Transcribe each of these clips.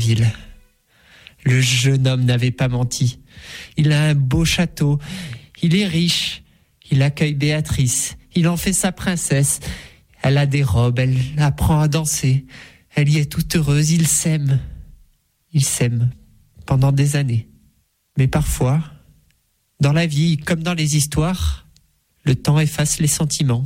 ville. Le jeune homme n'avait pas menti. Il a un beau château, il est riche, il accueille Béatrice, il en fait sa princesse. Elle a des robes, elle apprend à danser, elle y est toute heureuse, ils s'aiment. Ils s'aiment pendant des années. Mais parfois, dans la vie, comme dans les histoires, le temps efface les sentiments.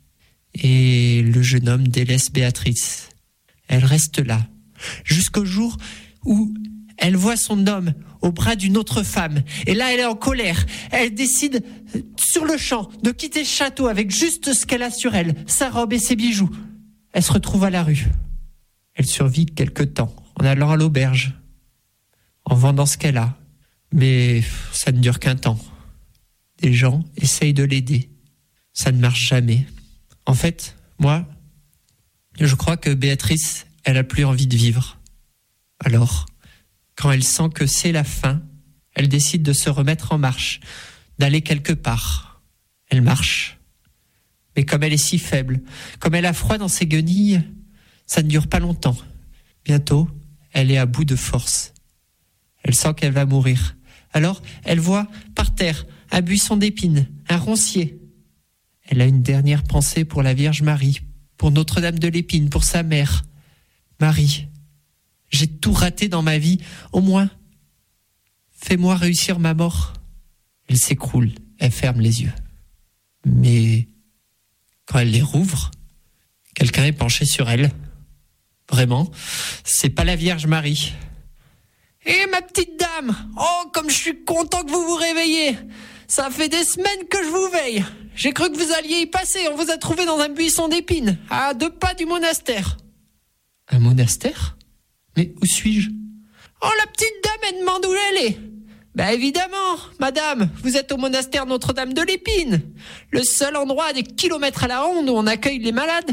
Et le jeune homme délaisse Béatrice. Elle reste là, jusqu'au jour où elle voit son homme au bras d'une autre femme. Et là, elle est en colère. Elle décide sur le champ de quitter le château avec juste ce qu'elle a sur elle, sa robe et ses bijoux. Elle se retrouve à la rue. Elle survit quelque temps en allant à l'auberge, en vendant ce qu'elle a. Mais ça ne dure qu'un temps. Des gens essayent de l'aider. Ça ne marche jamais. En fait, moi, je crois que Béatrice, elle a plus envie de vivre. Alors, quand elle sent que c'est la fin, elle décide de se remettre en marche, d'aller quelque part. Elle marche. Mais comme elle est si faible, comme elle a froid dans ses guenilles, ça ne dure pas longtemps. Bientôt, elle est à bout de force. Elle sent qu'elle va mourir. Alors, elle voit par terre un buisson d'épines, un roncier. Elle a une dernière pensée pour la Vierge Marie, pour Notre-Dame de l'Épine, pour sa mère. Marie, j'ai tout raté dans ma vie. Au moins, fais-moi réussir ma mort. Elle s'écroule, elle ferme les yeux. Mais quand elle les rouvre, quelqu'un est penché sur elle. Vraiment, c'est pas la Vierge Marie. « Eh, ma petite dame, oh, comme je suis content que vous vous réveillez. Ça fait des semaines que je vous veille. J'ai cru que vous alliez y passer. On vous a trouvé dans un buisson d'épines, à 2 pas du monastère. » Un monastère ? Mais où suis-je ? Oh, la petite dame, elle demande où elle est. Ben évidemment, madame, vous êtes au monastère Notre-Dame de l'Épine, le seul endroit à des kilomètres à la ronde où on accueille les malades.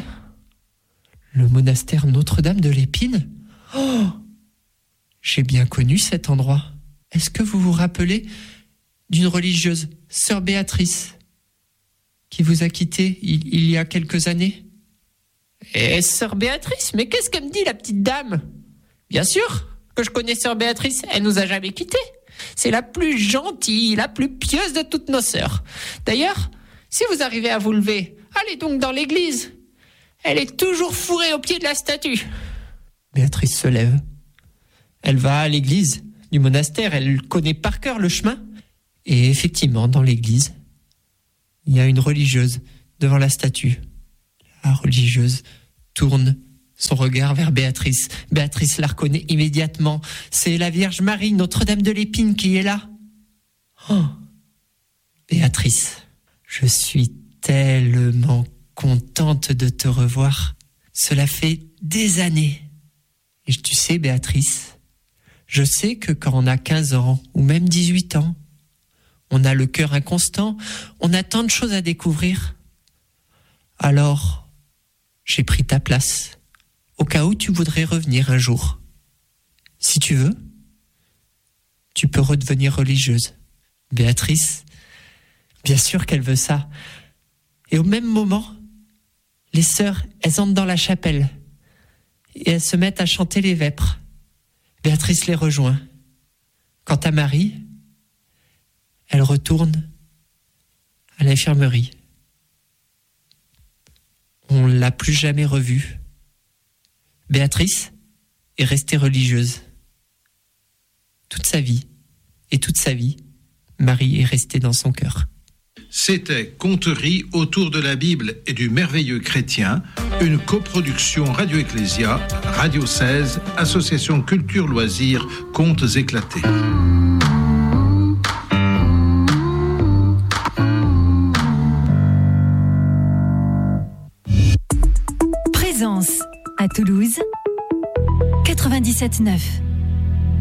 Le monastère Notre-Dame de l'Épine ? Oh, j'ai bien connu cet endroit. Est-ce que vous vous rappelez d'une religieuse, sœur Béatrice, qui vous a quitté il y a quelques années ? Eh, sœur Béatrice, mais qu'est-ce qu'elle me dit, la petite dame ? Bien sûr que je connais sœur Béatrice, elle nous a jamais quittés. C'est la plus gentille, la plus pieuse de toutes nos sœurs. D'ailleurs, si vous arrivez à vous lever, allez donc dans l'église. Elle est toujours fourrée au pied de la statue. Béatrice se lève. Elle va à l'église du monastère, elle connaît par cœur le chemin. Et effectivement, dans l'église, il y a une religieuse devant la statue. La religieuse tourne son regard vers Béatrice. Béatrice la reconnaît immédiatement. C'est la Vierge Marie, Notre-Dame de l'Épine, qui est là. Oh, Béatrice, je suis tellement contente de te revoir. Cela fait des années. Et tu sais, Béatrice, je sais que quand on a 15 ans, ou même 18 ans, on a le cœur inconstant, on a tant de choses à découvrir. Alors, j'ai pris ta place, au cas où tu voudrais revenir un jour. Si tu veux, tu peux redevenir religieuse. Béatrice, bien sûr qu'elle veut ça. Et au même moment, les sœurs, elles entrent dans la chapelle et elles se mettent à chanter les vêpres. Béatrice les rejoint. Quant à Marie, elle retourne à l'infirmerie. On ne l'a plus jamais revue. Béatrice est restée religieuse. Toute sa vie, et toute sa vie, Marie est restée dans son cœur. C'était Conteries autour de la Bible et du merveilleux chrétien, une coproduction Radio Ecclésia, Radio 16, Association Culture Loisirs, Contes éclatés. Présence à Toulouse, 97.9.